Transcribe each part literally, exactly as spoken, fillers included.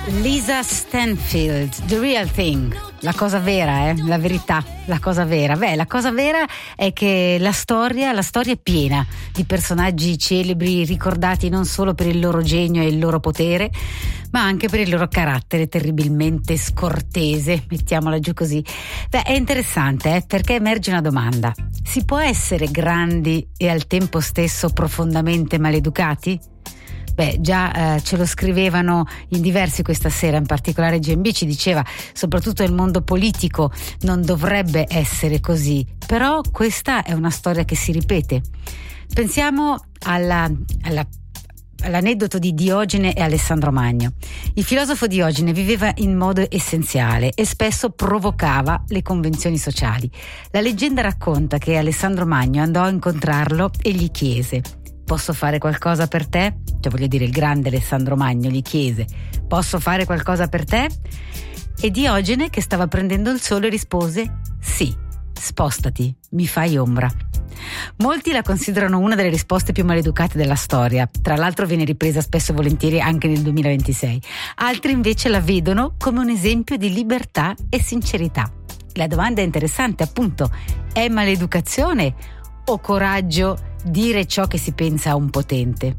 Lisa Stanfield, The Real Thing, la cosa vera, eh? La verità, la cosa vera. Beh, la cosa vera è che la storia, la storia è piena di personaggi celebri ricordati non solo per il loro genio e il loro potere, ma anche per il loro carattere terribilmente scortese, mettiamola giù così. Beh, è interessante, eh? Perché emerge una domanda: si può essere grandi e al tempo stesso profondamente maleducati? Beh, già eh, ce lo scrivevano in diversi questa sera, in particolare G M B ci diceva soprattutto il mondo politico non dovrebbe essere così, però questa è una storia che si ripete. Pensiamo alla, alla all'aneddoto di Diogene e Alessandro Magno. Il filosofo Diogene viveva in modo essenziale e spesso provocava le convenzioni sociali. La leggenda racconta che Alessandro Magno andò a incontrarlo e gli chiese: posso fare qualcosa per te? Cioè, voglio dire, il grande Alessandro Magno gli chiese: posso fare qualcosa per te? E Diogene, che stava prendendo il sole, rispose: sì, spostati, mi fai ombra. Molti la considerano una delle risposte più maleducate della storia, tra l'altro viene ripresa spesso e volentieri anche nel duemilaventisei. Altri invece la vedono come un esempio di libertà e sincerità. La domanda è interessante, appunto: è maleducazione o coraggio dire ciò che si pensa a un potente?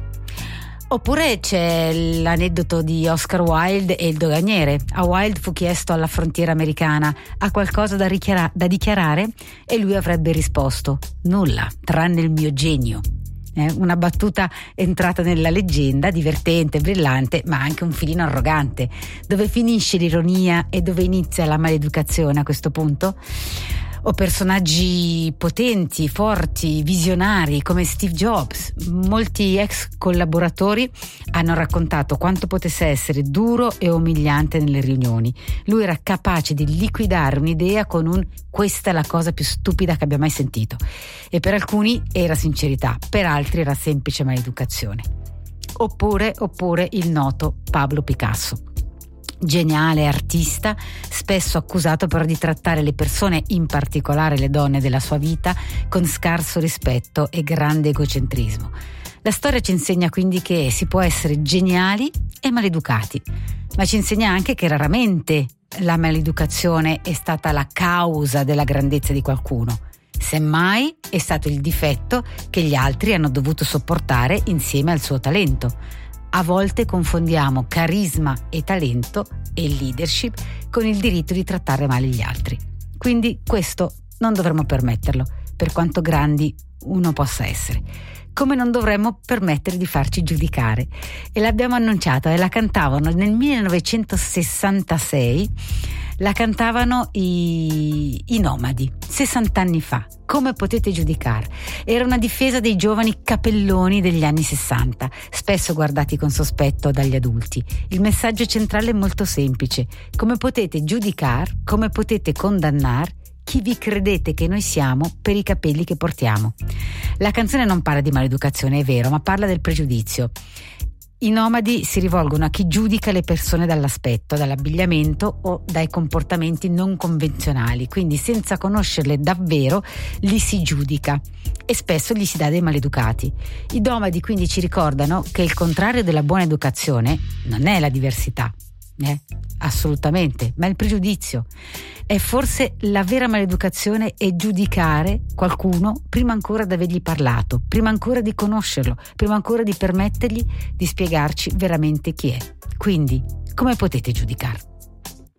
Oppure c'è l'aneddoto di Oscar Wilde e il doganiere. A Wilde fu chiesto alla frontiera americana: ha qualcosa da, richiara- da dichiarare? E lui avrebbe risposto: nulla, tranne il mio genio. Eh, una battuta entrata nella leggenda, divertente, brillante, ma anche un filino arrogante. Dove finisce l'ironia e dove inizia la maleducazione a questo punto? O personaggi potenti, forti, visionari come Steve Jobs. Molti ex collaboratori hanno raccontato quanto potesse essere duro e umiliante nelle riunioni. Lui era capace di liquidare un'idea con un "questa è la cosa più stupida che abbia mai sentito", e per alcuni era sincerità, per altri era semplice maleducazione. Oppure, oppure il noto Pablo Picasso. Geniale artista, spesso accusato però di trattare le persone, in particolare le donne della sua vita, con scarso rispetto e grande egocentrismo. La storia ci insegna quindi che si può essere geniali e maleducati, ma ci insegna anche che raramente la maleducazione è stata la causa della grandezza di qualcuno. Semmai è stato il difetto che gli altri hanno dovuto sopportare insieme al suo talento. A volte confondiamo carisma e talento e leadership con il diritto di trattare male gli altri. Quindi questo non dovremmo permetterlo, per quanto grandi uno possa essere. Come non dovremmo permettere di farci giudicare. E l'abbiamo annunciata e la cantavano nel millenovecentosessantasei, la cantavano i, i Nomadi, sessanta anni fa. Come potete giudicare? Era una difesa dei giovani capelloni degli anni sessanta, spesso guardati con sospetto dagli adulti. Il messaggio centrale è molto semplice: come potete giudicare, come potete condannare chi vi credete che noi siamo per i capelli che portiamo. La canzone non parla di maleducazione, è vero, ma parla del pregiudizio. I Nomadi si rivolgono a chi giudica le persone dall'aspetto, dall'abbigliamento o dai comportamenti non convenzionali, quindi senza conoscerle davvero li si giudica e spesso gli si dà dei maleducati. I Nomadi quindi ci ricordano che il contrario della buona educazione non è la diversità, eh? Assolutamente, ma il pregiudizio. E forse la vera maleducazione è giudicare qualcuno prima ancora di avergli parlato, prima ancora di conoscerlo, prima ancora di permettergli di spiegarci veramente chi è. Quindi, come potete giudicare?